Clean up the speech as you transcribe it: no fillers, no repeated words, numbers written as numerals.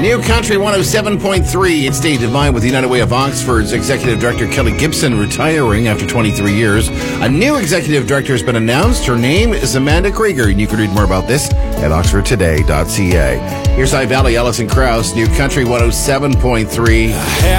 New Country 107.3. It's State of Mind with United Way of Oxford's Executive Director Kelly Gibson retiring after 23 years. A new Executive Director has been announced. Her name is Amanda Krieger, and you can read more about this at oxfordtoday.ca. Here's High Valley, Alison Krauss, New Country 107.3.